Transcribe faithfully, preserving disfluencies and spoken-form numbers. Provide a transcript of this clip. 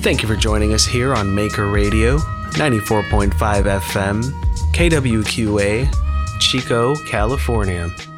Thank you for joining us here on Maker Radio, ninety-four point five F M, K W Q A, Chico, California.